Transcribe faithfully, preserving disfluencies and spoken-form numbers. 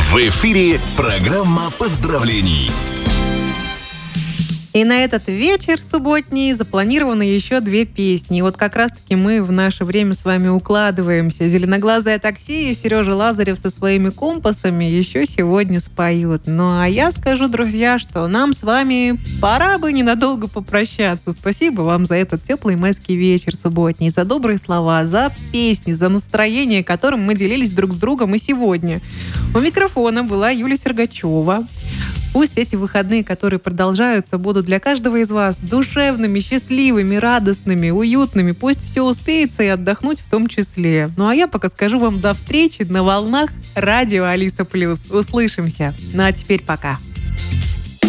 В эфире программа поздравлений. И на этот вечер субботний запланированы еще две песни. И вот как раз-таки мы в наше время с вами укладываемся. «Зеленоглазое такси» и Сережа Лазарев со своими компасами еще сегодня споют. Ну а я скажу, друзья, что нам с вами пора бы ненадолго попрощаться. Спасибо вам за этот теплый майский вечер субботний, за добрые слова, за песни, за настроение, которым мы делились друг с другом и сегодня. У микрофона была Юлия Сергачева. Пусть эти выходные, которые продолжаются, будут для каждого из вас душевными, счастливыми, радостными, уютными. Пусть все успеется и отдохнуть в том числе. Ну а я пока скажу вам до встречи на волнах радио Алиса Плюс. Услышимся. Ну а теперь пока.